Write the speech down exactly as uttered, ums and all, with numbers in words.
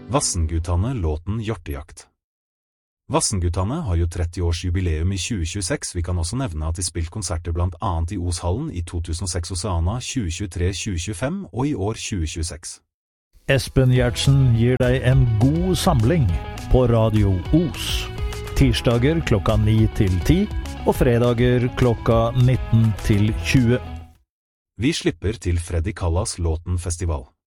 Vassendgutane låten Hjortejakt. Vassendgutane har jo tretti-års jubileum i tjue tjueseks. Vi kan også nevne at de spilt konserter blant annet i Oshallen i to tusen og seks Oceana tjue tjuetre til tjue tjuefem og i år tjue tjueseks. Espen Gjertsen gir deg en god samling på Radio Os. Tirsdager klokka ni til ti og fredager klokka nitten til tjue. Vi slipper til Freddy Callas låten Festival.